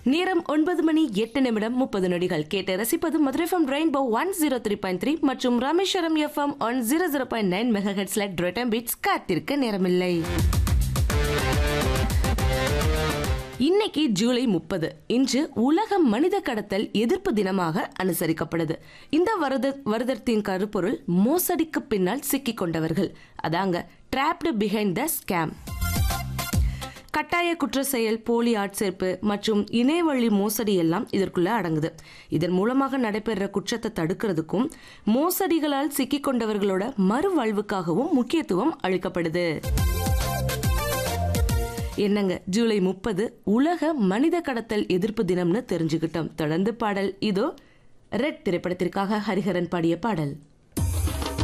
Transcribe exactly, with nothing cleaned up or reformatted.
நேரம் ஒன்பது மணி எட்டு நிமிடம் முப்பது நொடிகள். கேட்டு ரசிப்பது Madurai FM rainbow one zero three point three மற்றும் Rameswaram FM one zero zero point nine mega ஹெட்ஸ்ல டிரைட்டம் beads காத்திருக்க நேரமில்லை. இன்னைக்கு ஜூலை முப்பது. இன்று உலக மனித கடத்தல் எதிர்ப்பு தினமாக அனுசரிக்கப்படுது. இந்த வருட வருடத்தின் கருப்பொருள் மோசடிக்கு பின்னால் சிக்கிக் கொண்டவர்கள், அதாங்க ட்ராப்டு பிஹைண்ட் த ஸ்கேம். கட்டாய குற்ற செயல், போலி ஆட்சேர்ப்பு மற்றும் இணையவழி மோசடி எல்லாம் இதற்குள்ள அடங்குது. இதன் மூலமாக நடைபெற குற்றத்தை தடுக்கிறதுக்கும் மோசடிகளால் சிக்கிக் கொண்டவர்களோட மறுவாழ்வுக்காகவும் முக்கியத்துவம் அளிக்கப்படுது. என்னங்க, ஜூலை முப்பது உலக மனித கடத்தல் எதிர்ப்பு தினம்னு தெரிஞ்சுக்கிட்டோம். தொடர்ந்து பாடல் இதோ. ரெட் திரைப்படத்திற்காக ஹரிஹரன் பாடிய பாடல்.